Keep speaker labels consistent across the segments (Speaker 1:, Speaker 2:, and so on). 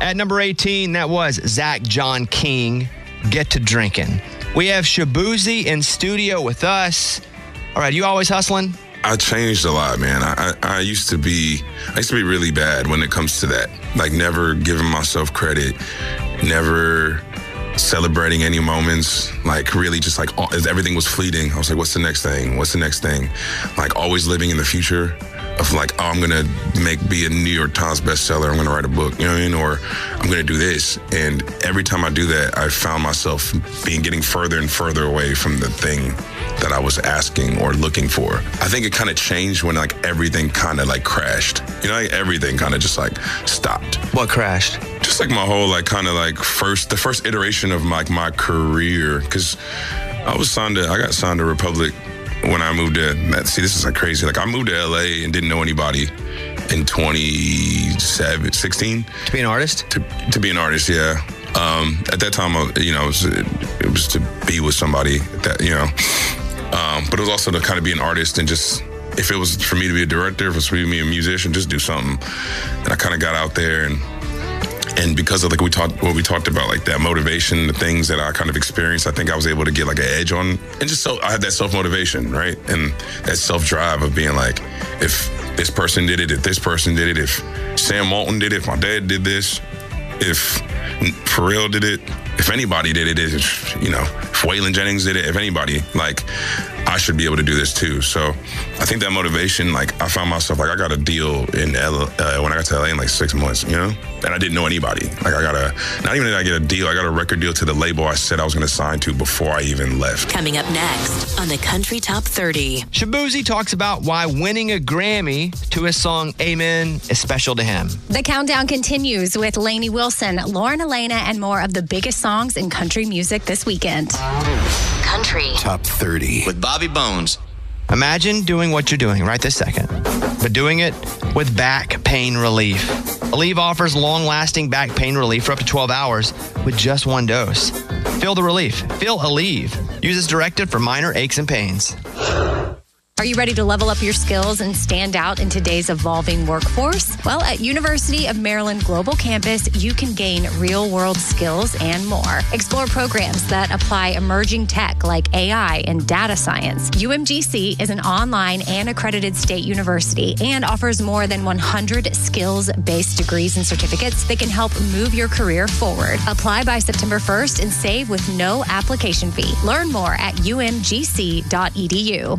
Speaker 1: At number 18, that was Zach John King, Get to Drinking. We have Shaboozey in studio with us. All right, you always hustling?
Speaker 2: I changed a lot, man. I used to be really bad when it comes to that. Like never giving myself credit, never celebrating any moments, like really just like everything was fleeting. I was like, what's the next thing? What's the next thing? Like always living in the future of like, oh, I'm going to be a New York Times bestseller. I'm going to write a book, you know what I mean? Or I'm going to do this. And every time I do that, I found myself getting further and further away from the thing that I was asking or looking for. I think it kind of changed when like everything kind of like crashed. You know, like everything kind of just like stopped.
Speaker 1: What crashed?
Speaker 2: Just like my whole like kind of like the first iteration of like my career. Because I got signed to Republic when I moved to, see, this is like crazy. Like I moved to LA and didn't know anybody in 2016.
Speaker 1: To be an artist?
Speaker 2: To be an artist, yeah. At that time, it was to be with somebody that, but it was also to kind of be an artist and just, if it was for me to be a director, if it was for me to be a musician, just do something. And I kind of got out there and because of like what we talked about, like that motivation, the things that I kind of experienced, I think I was able to get like an edge on, and just so I had that self-motivation, right? And that self-drive of being like, if this person did it, if this person did it, if Sam Walton did it, if my dad did this, if Pharrell did it, if anybody did it, if Waylon Jennings did it, if anybody, like, I should be able to do this too. So I think that motivation, like, I found myself, like, I got a deal in LA, when I got to LA in like 6 months, and I didn't know anybody. Like, not even did I get a deal, I got a record deal to the label I said I was going to sign to before I even left.
Speaker 3: Coming up next on the Country Top 30.
Speaker 1: Shaboozey talks about why winning a Grammy to his song Amen is special to him.
Speaker 4: The countdown continues with Lainey Wilson, Lauren Elena, and more of the biggest songs in country music this weekend.
Speaker 3: Country
Speaker 5: Top 30
Speaker 6: with Bobby Bones.
Speaker 1: Imagine doing what you're doing right this second, but doing it with back pain relief. Aleve offers long-lasting back pain relief for up to 12 hours with just one dose. Feel the relief. Feel Aleve. Use as directed for minor aches and pains.
Speaker 4: Are you ready to level up your skills and stand out in today's evolving workforce? Well, at University of Maryland Global Campus, you can gain real-world skills and more. Explore programs that apply emerging tech like AI and data science. UMGC is an online and accredited state university and offers more than 100 skills-based degrees and certificates that can help move your career forward. Apply by September 1st and save with no application fee. Learn more at umgc.edu.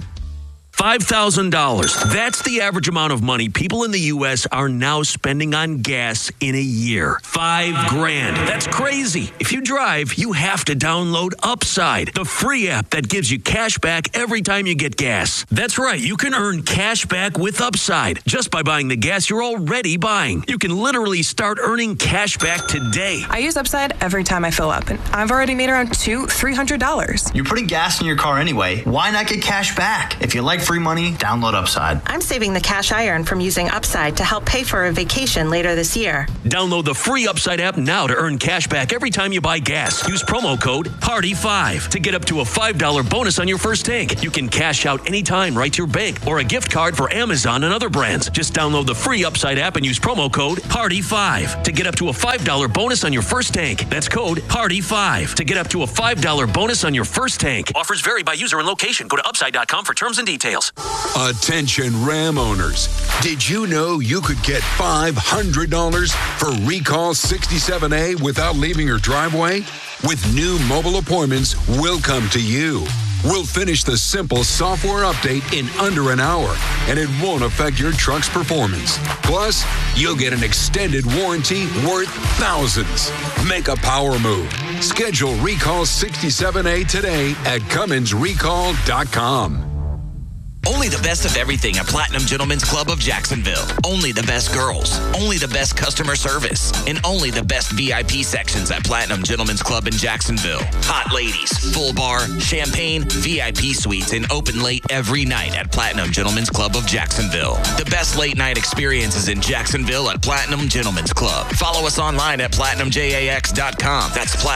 Speaker 7: $5,000. That's the average amount of money people in the U.S. are now spending on gas in a year. $5,000. That's crazy. If you drive, you have to download Upside, the free app that gives you cash back every time you get gas. That's right. You can earn cash back with Upside just by buying the gas you're already buying. You can literally start earning cash back today.
Speaker 8: I use Upside every time I fill up, and I've already made around $300.
Speaker 6: You're putting gas in your car anyway. Why not get cash back? If you like free money, download Upside.
Speaker 9: I'm saving the cash I earn from using Upside to help pay for a vacation later this year.
Speaker 7: Download the free Upside app now to earn cash back every time you buy gas. Use promo code PARTY5 to get up to a $5 bonus on your first tank. You can cash out anytime right to your bank or a gift card for Amazon and other brands. Just download the free Upside app and use promo code PARTY5 to get up to a $5 bonus on your first tank. That's code PARTY5 to get up to a $5 bonus on your first tank. Offers vary by user and location. Go to upside.com for terms and details.
Speaker 5: Attention Ram owners. Did you know you could get $500 for Recall 67A without leaving your driveway? With new mobile appointments, we'll come to you. We'll finish the simple software update in under an hour, and it won't affect your truck's performance. Plus, you'll get an extended warranty worth thousands. Make a power move. Schedule Recall 67A today at CumminsRecall.com.
Speaker 10: Only the best of everything at Platinum Gentlemen's Club of Jacksonville. Only the best girls. Only the best customer service. And only the best VIP sections at Platinum Gentlemen's Club in Jacksonville. Hot ladies, full bar, champagne, VIP suites, and open late every night at Platinum Gentlemen's Club of Jacksonville. The best late night experiences in Jacksonville at Platinum Gentlemen's Club. Follow us online at PlatinumJAX.com. That's